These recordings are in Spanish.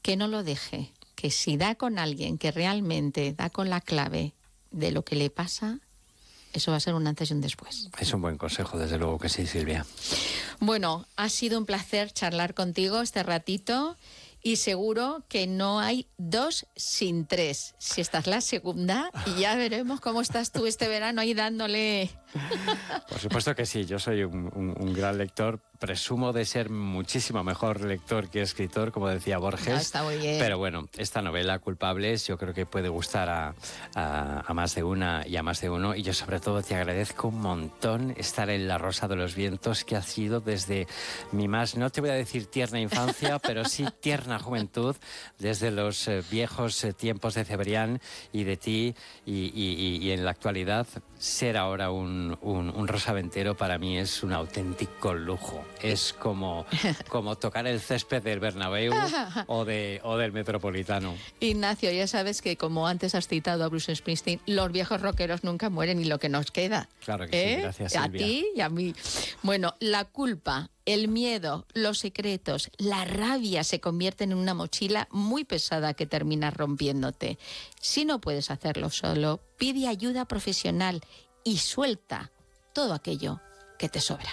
que no lo deje, que si da con alguien que realmente da con la clave de lo que le pasa, eso va a ser un antes y un después. Es un buen consejo, desde luego que sí, Silvia. Bueno, ha sido un placer charlar contigo este ratito y seguro que no hay 2 sin 3. Si esta es la segunda, y ya veremos cómo estás tú este verano ahí dándole. Por supuesto que sí, yo soy un gran lector. Presumo de ser muchísimo mejor lector que escritor, como decía Borges. No, está muy bien. Pero bueno, esta novela, Culpables, yo creo que puede gustar a más de una y a más de uno. Y yo sobre todo te agradezco un montón estar en La Rosa de los Vientos, que ha sido desde mi más, no te voy a decir tierna infancia, pero sí tierna juventud, desde los viejos tiempos de Cebrián y de ti, y en la actualidad ser ahora un rosaventero para mí es un auténtico lujo. Es como tocar el césped del Bernabéu o del Metropolitano. Ignacio, ya sabes que como antes has citado a Bruce Springsteen, los viejos rockeros nunca mueren y lo que nos queda. Claro que sí, gracias, Silvia. A ti y a mí. Bueno, la culpa, el miedo, los secretos, la rabia se convierten en una mochila muy pesada que termina rompiéndote. Si no puedes hacerlo solo, pide ayuda profesional y suelta todo aquello que te sobra.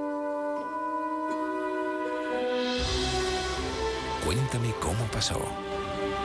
Cuéntame cómo pasó.